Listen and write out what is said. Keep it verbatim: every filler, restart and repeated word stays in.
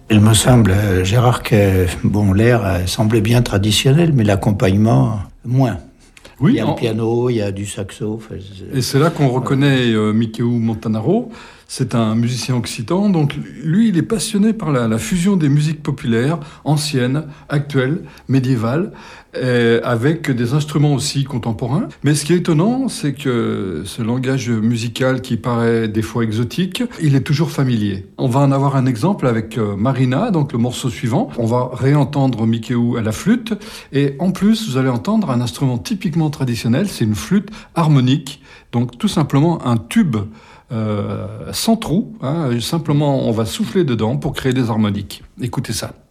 Il me semble, euh, Gérard, que bon, l'air euh, semblait bien traditionnel, mais l'accompagnement, moins. Oui, il y a en... le piano, il y a du saxo. Et c'est là qu'on reconnaît euh, Mikéo Montanaro. C'est un musicien occitan, donc lui, il est passionné par la, la fusion des musiques populaires, anciennes, actuelles, médiévales, euh, avec des instruments aussi contemporains. Mais ce qui est étonnant, c'est que ce langage musical qui paraît des fois exotique, il est toujours familier. On va en avoir un exemple avec euh, Marina, donc le morceau suivant. On va réentendre Mikéo à la flûte, et en plus, vous allez entendre un instrument typiquement traditionnel, c'est une flûte harmonique, donc tout simplement un tube Euh, sans trou, hein, simplement on va souffler dedans pour créer des harmoniques. Écoutez ça.